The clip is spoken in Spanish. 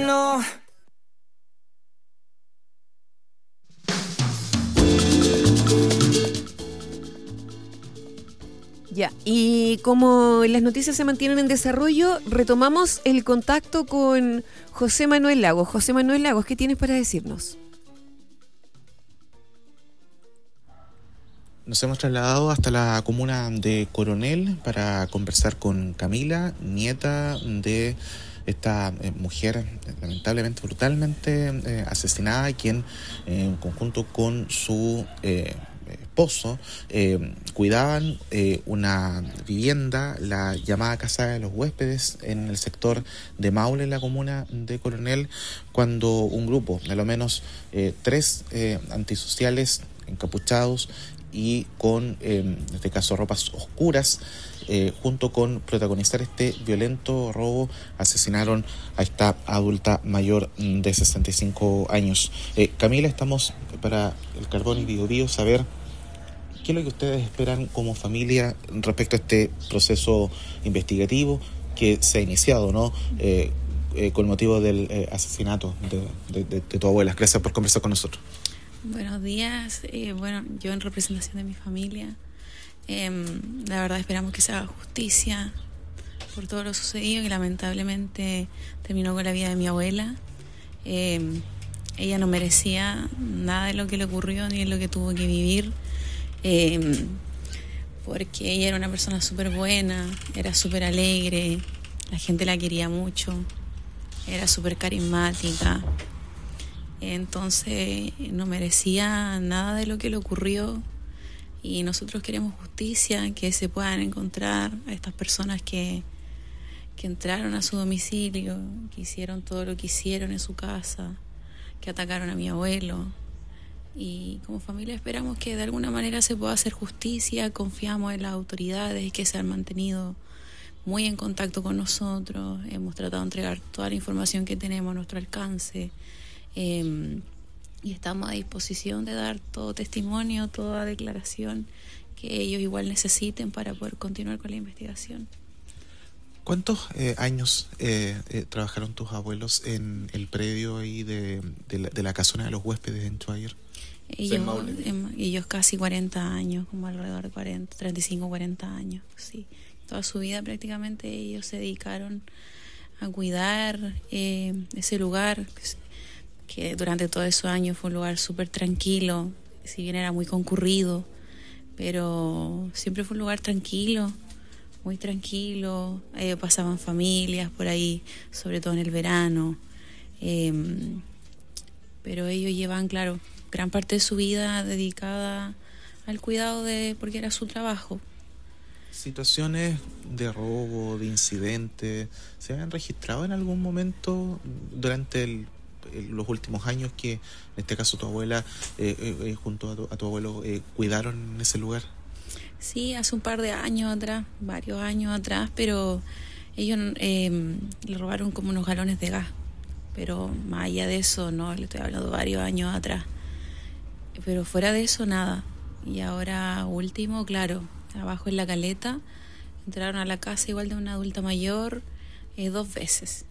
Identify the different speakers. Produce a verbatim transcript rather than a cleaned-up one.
Speaker 1: no.
Speaker 2: Ya, y como las noticias se mantienen en desarrollo, retomamos el contacto con José Manuel Lagos. José Manuel Lagos, ¿qué tienes para decirnos?
Speaker 3: Nos hemos trasladado hasta la comuna de Coronel para conversar con Camila, nieta de esta eh, mujer eh, lamentablemente, brutalmente eh, asesinada, quien eh, en conjunto con su eh, esposo eh, cuidaban eh, una vivienda, la llamada Casa de los Huéspedes, en el sector de Maule, en la comuna de Coronel, cuando un grupo, de lo menos eh, tres eh, antisociales encapuchados y con, eh, en este caso, ropas oscuras, eh, junto con protagonizar este violento robo, asesinaron a esta adulta mayor de sesenta y cinco años. Eh, Camila, estamos para el Carbón y Bio Bio saber qué es lo que ustedes esperan como familia respecto a este proceso investigativo que se ha iniciado, ¿no? Eh, eh, con motivo del eh, asesinato de, de, de, de tu abuela. Gracias por conversar con nosotros.
Speaker 4: Buenos días. Eh, bueno, yo en representación de mi familia, eh, la verdad esperamos que se haga justicia por todo lo sucedido, que lamentablemente terminó con la vida de mi abuela. Eh, ella no merecía nada de lo que le ocurrió ni de lo que tuvo que vivir, eh, porque ella era una persona súper buena, era súper alegre, la gente la quería mucho, era súper carismática. Entonces no merecía nada de lo que le ocurrió y nosotros queremos justicia, que se puedan encontrar a estas personas que, que entraron a su domicilio, que hicieron todo lo que hicieron en su casa, que atacaron a mi abuelo. Y como familia esperamos que de alguna manera se pueda hacer justicia, confiamos en las autoridades que se han mantenido muy en contacto con nosotros, hemos tratado de entregar toda la información que tenemos a nuestro alcance. Eh, y estamos a disposición de dar todo testimonio, toda declaración que ellos igual necesiten para poder continuar con la investigación.
Speaker 3: ¿Cuántos eh, años eh, eh, trabajaron tus abuelos en el predio ahí de, de, la, de la casona de los huéspedes en Chuayer?
Speaker 4: Ellos, em, ellos casi cuarenta años, como alrededor de cuarenta, treinta y cinco, cuarenta años, sí. Toda su vida prácticamente ellos se dedicaron a cuidar eh, ese lugar, que durante todos esos años fue un lugar súper tranquilo, si bien era muy concurrido, pero siempre fue un lugar tranquilo, muy tranquilo. Eh, pasaban familias por ahí, sobre todo en el verano, eh, pero ellos llevan, claro, gran parte de su vida dedicada al cuidado de, porque era su trabajo.
Speaker 3: ¿Situaciones de robo, de incidente, se han registrado en algún momento durante el los últimos años que en este caso tu abuela eh, eh, junto a tu, a tu abuelo eh, cuidaron en ese lugar?
Speaker 4: Sí, hace un par de años atrás, varios años atrás, pero ellos eh, le robaron como unos galones de gas, pero más allá de eso, no, le estoy hablando de varios años atrás, pero fuera de eso nada. Y ahora último, claro, abajo en La Caleta entraron a la casa igual de una adulta mayor eh, dos veces.